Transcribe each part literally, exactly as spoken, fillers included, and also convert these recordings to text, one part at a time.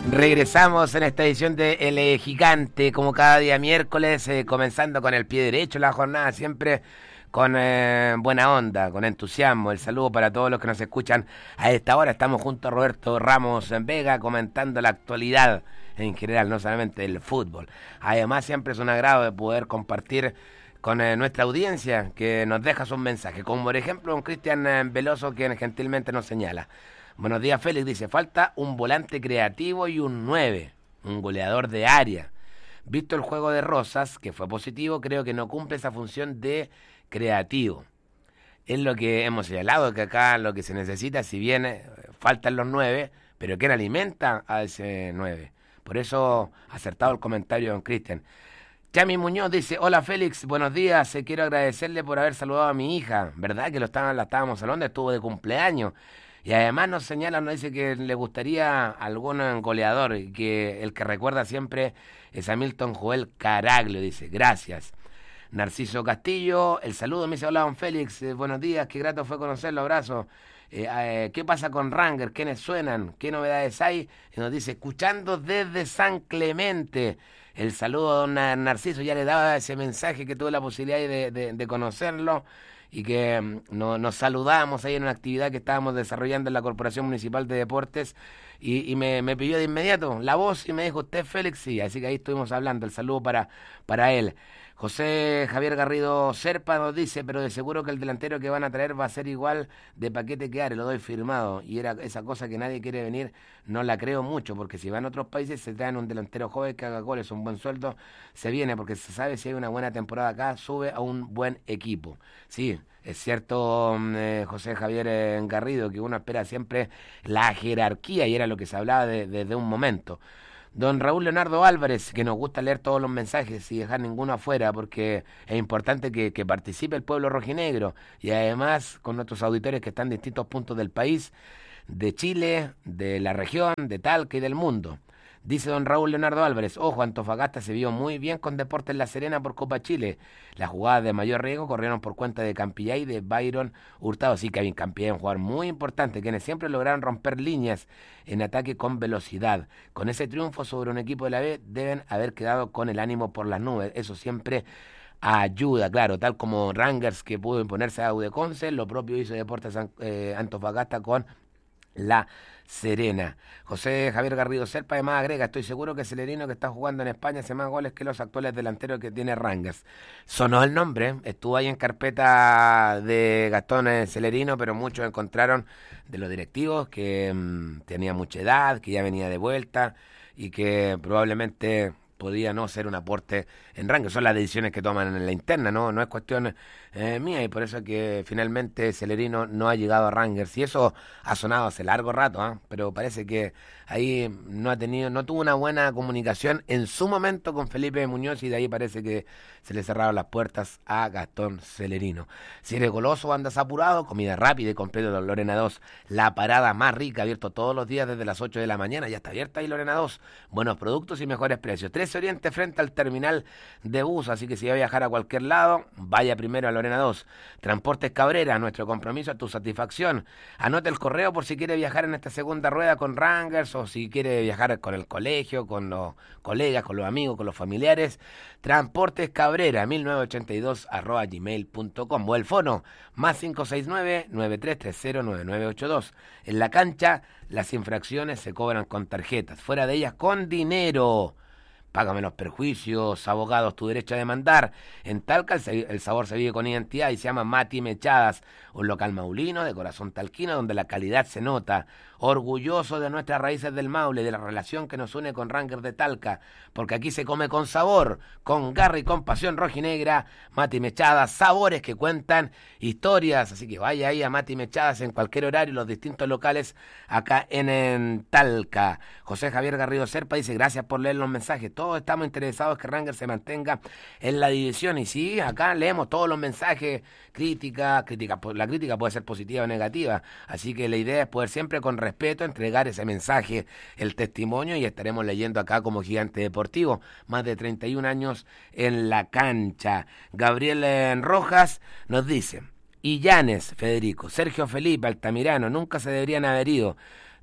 Regresamos en esta edición de El eh, Gigante, como cada día miércoles, eh, comenzando con el pie derecho la jornada, siempre con eh, buena onda, con entusiasmo. El saludo para todos los que nos escuchan a esta hora. Estamos junto a Roberto Ramos en Vega comentando la actualidad en general, no solamente el fútbol. Además, siempre es un agrado de poder compartir con eh, nuestra audiencia que nos deja sus mensajes, como por ejemplo un Cristian eh, Veloso, quien gentilmente nos señala: buenos días, Félix, dice, falta un volante creativo y un nueve, un goleador de área. Visto el juego de Rosas, que fue positivo, creo que no cumple esa función de creativo. Es lo que hemos señalado, que acá lo que se necesita, si bien eh, faltan los nueve, pero ¿quién alimenta a ese nueve? Por eso, acertado el comentario de don Cristian. Chami Muñoz dice, hola Félix, buenos días, eh, quiero agradecerle por haber saludado a mi hija, ¿verdad que lo estaba, la estábamos saludando? Estuvo de cumpleaños, y además nos señala, nos dice que le gustaría algún goleador, y que el que recuerda siempre es a Milton Joel Caraglio, dice, gracias. Narciso Castillo, el saludo, me dice, hola don Félix, eh, buenos días, qué grato fue conocerlo, abrazo. Eh, eh, ¿Qué pasa con Ranger? ¿Quiénes suenan? ¿Qué novedades hay? Y nos dice, escuchando desde San Clemente. El saludo a don Narciso, ya le daba ese mensaje que tuve la posibilidad de, de, de conocerlo y que um, no, nos saludamos ahí en una actividad que estábamos desarrollando en la Corporación Municipal de Deportes y, y me, me pidió de inmediato la voz y me dijo, ¿usted Félix? Sí, así que ahí estuvimos hablando, el saludo para, para él. José Javier Garrido Serpa nos dice, pero de seguro que el delantero que van a traer va a ser igual de paquete que Are, lo doy firmado. Y era esa cosa que nadie quiere venir, no la creo mucho, porque si van a otros países se traen un delantero joven que haga goles, un buen sueldo, se viene, porque se sabe si hay una buena temporada acá, sube a un buen equipo. Sí, es cierto, eh, José Javier eh, Garrido, que uno espera siempre la jerarquía, y era lo que se hablaba desde de, de un momento. Don Raúl Leonardo Álvarez, que nos gusta leer todos los mensajes y dejar ninguno afuera, porque es importante que, que participe el pueblo rojinegro, y además con nuestros auditores que están en distintos puntos del país, de Chile, de la región, de Talca y del mundo. Dice don Raúl Leonardo Álvarez, ojo, Antofagasta se vio muy bien con Deportes La Serena por Copa Chile. Las jugadas de mayor riesgo corrieron por cuenta de Campillay y de Byron Hurtado. Sí, Kevin Campillay es un jugador muy importante, quienes siempre lograron romper líneas en ataque con velocidad. Con ese triunfo sobre un equipo de la B, deben haber quedado con el ánimo por las nubes. Eso siempre ayuda, claro, tal como Rangers, que pudo imponerse a Udeconce, lo propio hizo Deportes eh, Antofagasta con La Serena. José Javier Garrido Serpa además agrega, estoy seguro que Celerino, que está jugando en España, hace más goles que los actuales delanteros que tiene Rangers. Sonó el nombre, estuvo ahí en carpeta de Gastón Celerino, pero muchos encontraron de los directivos que mmm, tenía mucha edad, que ya venía de vuelta y que probablemente podía no ser un aporte en Rangers. Son las decisiones que toman en la interna, no no es cuestión eh, mía, y por eso es que finalmente Celerino no ha llegado a Rangers, y eso ha sonado hace largo rato, ¿eh? Pero parece que ahí no ha tenido, no tuvo una buena comunicación en su momento con Felipe Muñoz, y de ahí parece que se le cerraron las puertas a Gastón Celerino. Si eres goloso, andas apurado, comida rápida y completa de Lorena dos, la parada más rica, abierto todos los días desde las ocho de la mañana, ya está abierta ahí Lorena dos, buenos productos y mejores precios. trece Oriente frente al terminal de bus, así que si va a viajar a cualquier lado, vaya primero a Lorena dos. Transportes Cabrera, nuestro compromiso a tu satisfacción. Anote el correo por si quiere viajar en esta segunda rueda con Rangers, o si quiere viajar con el colegio, con los colegas, con los amigos, con los familiares. Transportes Cabrera, mil novecientos ochenta y dos arroba gmail punto com, o el fono más cinco seis nueve, nueve tres tres cero, nueve nueve ocho dos. En la cancha, las infracciones se cobran con tarjetas, fuera de ellas con dinero. Págame los perjuicios, abogados, tu derecho a demandar. En Talca el, el sabor se vive con identidad y se llama Mati Mechadas, un local maulino de corazón talquino donde la calidad se nota. Orgulloso de nuestras raíces del Maule, de la relación que nos une con Rangers de Talca, porque aquí se come con sabor, con garra y con pasión rojinegra. Mati Mechadas, sabores que cuentan historias, así que vaya ahí a Mati Mechadas en cualquier horario, los distintos locales acá en, en Talca. José Javier Garrido Serpa dice, gracias por leer los mensajes, todos estamos interesados que Rangers se mantenga en la división, y sí, acá leemos todos los mensajes, crítica, crítica, la crítica puede ser positiva o negativa, así que la idea es poder siempre con respeto entregar ese mensaje, el testimonio, y estaremos leyendo acá como Gigante Deportivo, más de treinta y un años en la cancha. Gabriel Rojas nos dice, Illanes, Federico, Sergio Felipe, Altamirano, nunca se deberían haber ido.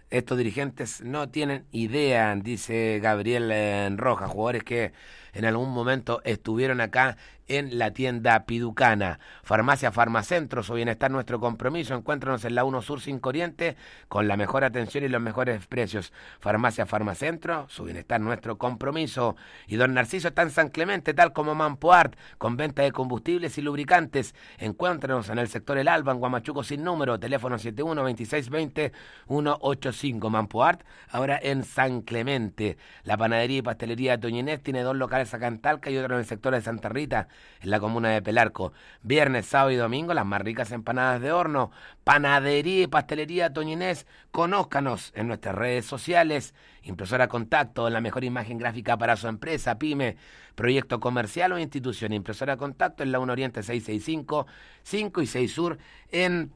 Estos dirigentes no tienen idea, dice Gabriel eh, Rojas, jugadores que en algún momento estuvieron acá en la tienda Piducana. Farmacia Farmacentro, su bienestar nuestro compromiso. Encuéntranos en la uno Sur cinco Oriente con la mejor atención y los mejores precios. Farmacia Farmacentro, su bienestar nuestro compromiso. Y don Narciso está en San Clemente, tal como Mampoart, con venta de combustibles y lubricantes. Encuéntranos en el sector El Alba, en Guamachuco sin número, teléfono siete uno, veintiséis veinte, ciento ochenta y cinco. Mampoart, ahora en San Clemente. La panadería y pastelería Toñinés tiene dos locales acá en Talca y otro en el sector de Santa Rita, en la comuna de Pelarco. Viernes, sábado y domingo, las más ricas empanadas de horno. Panadería y pastelería Toñinés. Conózcanos en nuestras redes sociales. Impresora Contacto, la mejor imagen gráfica para su empresa, pyme, proyecto comercial o institución. Impresora Contacto en la uno Oriente seiscientos sesenta y cinco, cinco y seis Sur en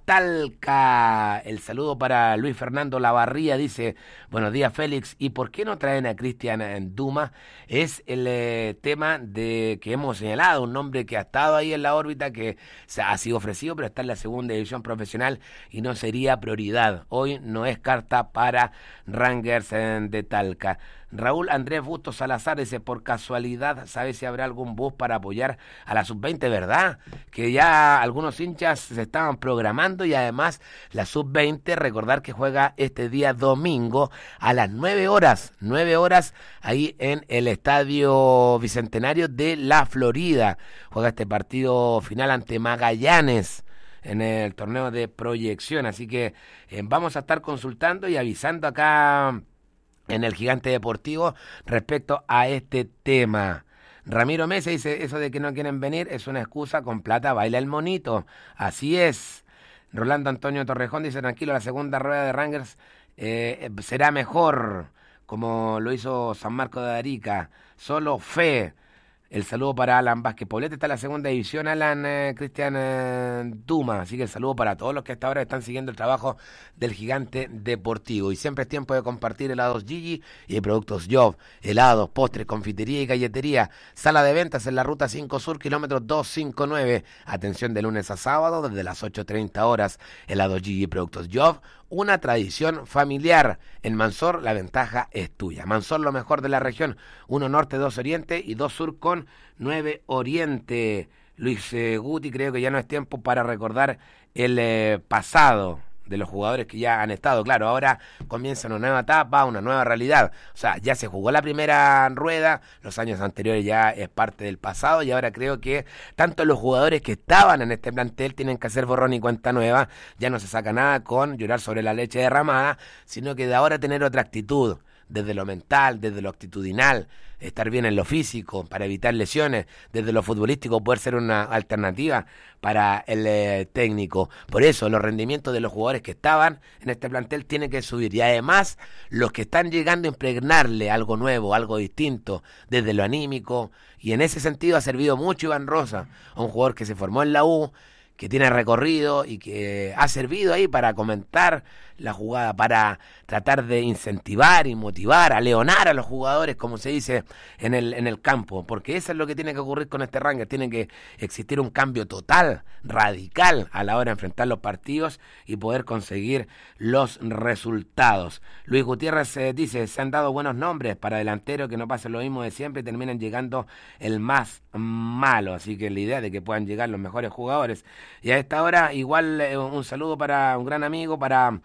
Talca. El saludo para Luis Fernando Lavarría, dice, buenos días Félix, ¿y por qué no traen a Cristian Duma? Es el eh, tema de que hemos señalado, un nombre que ha estado ahí en la órbita, que se ha sido ofrecido, pero está en la segunda división profesional y no sería prioridad. Hoy no es carta para Rangers de Talca. Raúl Andrés Bustos Salazar dice, por casualidad, ¿sabe si habrá algún bus para apoyar a la sub veinte, verdad? Que ya algunos hinchas se estaban programando y además la sub veinte, recordar que juega este día domingo a las nueve horas, nueve horas ahí en el Estadio Bicentenario de la Florida. Juega este partido final ante Magallanes en el torneo de proyección, así que eh, vamos a estar consultando y avisando acá en el Gigante Deportivo respecto a este tema. Ramiro Mesa dice, eso de que no quieren venir es una excusa, con plata baila el monito. Así es. Rolando Antonio Torrejón dice, tranquilo, la segunda rueda de Rangers eh, será mejor, como lo hizo San Marcos de Arica. Solo fe. El saludo para Alan Vázquez Poblete, está en la segunda división, Alan eh, Cristian eh, Duma, así que el saludo para todos los que hasta ahora están siguiendo el trabajo del Gigante Deportivo. Y siempre es tiempo de compartir helados Gigi y productos Job, helados, postres, confitería y galletería. Sala de ventas en la ruta cinco Sur, kilómetro doscientos cincuenta y nueve. Atención de lunes a sábado desde las ocho treinta horas. Helados Gigi y productos Job, una tradición familiar. En Mansor la ventaja es tuya. Mansor, lo mejor de la región. Uno norte, dos oriente y dos sur con nueve oriente. Luis eh, Guti, creo que ya no es tiempo para recordar el eh, pasado de los jugadores que ya han estado. Claro, ahora comienza una nueva etapa, una nueva realidad. O sea, ya se jugó la primera rueda, los años anteriores ya es parte del pasado y ahora creo que tanto los jugadores que estaban en este plantel tienen que hacer borrón y cuenta nueva. Ya no se saca nada con llorar sobre la leche derramada, sino que de ahora tener otra actitud, desde lo mental, desde lo actitudinal, estar bien en lo físico para evitar lesiones, desde lo futbolístico poder ser una alternativa para el eh, técnico. Por eso los rendimientos de los jugadores que estaban en este plantel tienen que subir y además los que están llegando a impregnarle algo nuevo, algo distinto, desde lo anímico, y en ese sentido ha servido mucho Iván Rosa, un jugador que se formó en la U, que tiene recorrido y que ha servido ahí para comentar la jugada, para tratar de incentivar y motivar, a leonar a los jugadores, como se dice en el en el campo, porque eso es lo que tiene que ocurrir con este Rangers. Tiene que existir un cambio total, radical, a la hora de enfrentar los partidos y poder conseguir los resultados. Luis Gutiérrez eh, dice, se han dado buenos nombres para delanteros, que no pase lo mismo de siempre y terminen llegando el más malo, así que la idea de que puedan llegar los mejores jugadores. Y a esta hora igual eh, un saludo para un gran amigo, para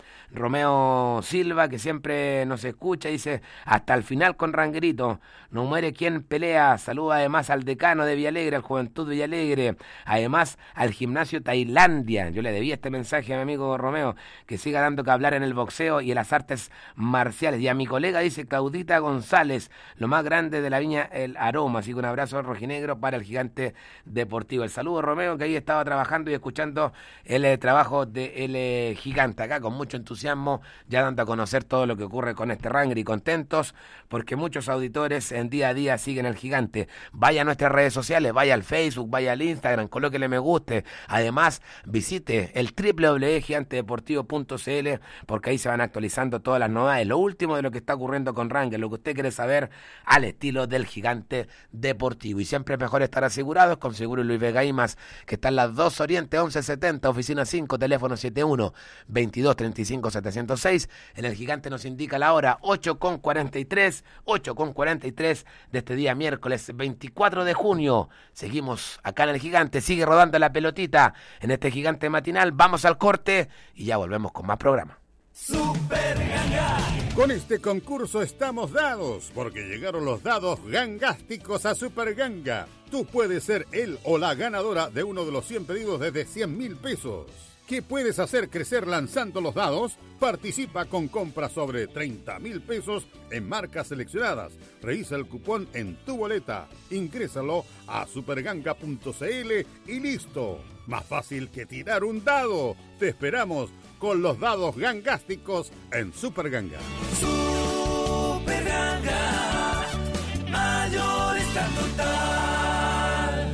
Romeo Silva, que siempre nos escucha, dice, hasta el final con Ranguerito, no muere quien pelea. Saluda además al decano de Villalegre, al Juventud Villalegre, además al Gimnasio Tailandia. Yo le debía este mensaje a mi amigo Romeo, que siga dando que hablar en el boxeo y en las artes marciales. Y a mi colega, dice Claudita González, lo más grande de la Viña El Aroma. Así que un abrazo rojinegro para el Gigante Deportivo. El saludo, Romeo, que ahí estaba trabajando y escuchando el eh, trabajo del de, eh, Gigante, acá con mucho entusiasmo, ya dando a conocer todo lo que ocurre con este Ranger y contentos porque muchos auditores en día a día siguen el Gigante. Vaya a nuestras redes sociales, vaya al Facebook, vaya al Instagram, colóquele me guste. Además, visite el doble u doble u doble u punto gigante deportivo punto c l porque ahí se van actualizando todas las novedades, lo último de lo que está ocurriendo con Ranger, lo que usted quiere saber al estilo del Gigante Deportivo. Y siempre es mejor estar asegurados con Seguro Luis Vega y más, que están las dos orientadas Oriente once setenta, oficina cinco, teléfono setenta y uno, veintidós treinta y cinco, setecientos seis. En el Gigante nos indica la hora ocho con cuarenta y tres, ocho con cuarenta y tres de este día miércoles veinticuatro de junio. Seguimos acá en el Gigante, sigue rodando la pelotita en este Gigante matinal. Vamos al corte y ya volvemos con más programa. Super Ganga. Con este concurso estamos dados, porque llegaron los dados gangásticos a Super Ganga. Tú puedes ser el o la ganadora de uno de los cien pedidos desde cien mil pesos. ¿Qué puedes hacer crecer lanzando los dados? Participa con compras sobre treinta mil pesos en marcas seleccionadas. Revisa el cupón en tu boleta. Ingrésalo a superganga punto cl y listo. Más fácil que tirar un dado. Te esperamos con los dados gangásticos en Super Ganga. Super Ganga, mayor está total.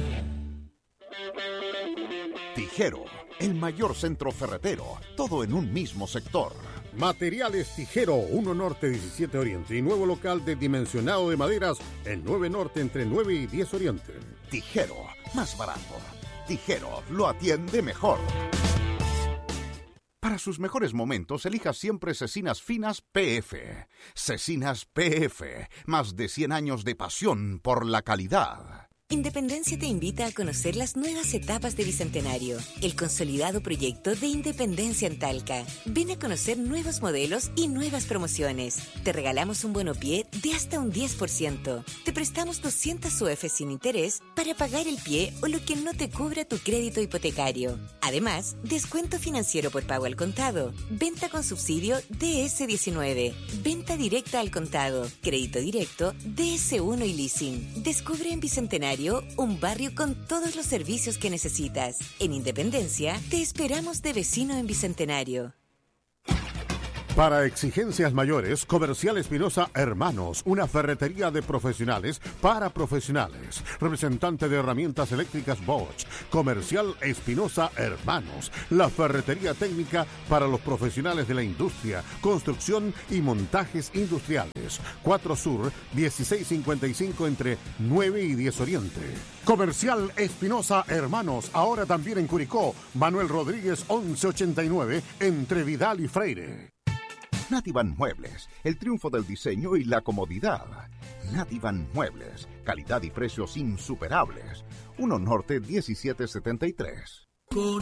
Tijero, el mayor centro ferretero, todo en un mismo sector. Materiales Tijero, uno Norte, diecisiete Oriente y nuevo local de dimensionado de maderas en nueve Norte entre nueve y diez Oriente. Tijero, más barato. Tijero, lo atiende mejor. Para sus mejores momentos, elija siempre Cecinas Finas P F. Cecinas P F, más de cien años de pasión por la calidad. Independencia te invita a conocer las nuevas etapas de Bicentenario, el consolidado proyecto de Independencia en Talca. Ven a conocer nuevos modelos y nuevas promociones. Te regalamos un bonopié de hasta un diez por ciento. Te prestamos doscientas U F sin interés para pagar el pie o lo que no te cubra tu crédito hipotecario. Además, descuento financiero por pago al contado, venta con subsidio D S diecinueve, venta directa al contado, crédito directo D S uno y leasing. Descubre en Bicentenario un barrio con todos los servicios que necesitas. En Independencia, te esperamos de vecino en Bicentenario. Para exigencias mayores, Comercial Espinosa Hermanos, una ferretería de profesionales para profesionales. Representante de herramientas eléctricas Bosch. Comercial Espinosa Hermanos, la ferretería técnica para los profesionales de la industria, construcción y montajes industriales. cuatro Sur, dieciséis cincuenta y cinco entre nueve y diez Oriente. Comercial Espinosa Hermanos, ahora también en Curicó. Manuel Rodríguez once ochenta y nueve entre Vidal y Freire. Nativan Muebles, el triunfo del diseño y la comodidad. Nativan Muebles, calidad y precios insuperables. uno Norte diecisiete setenta y tres. Con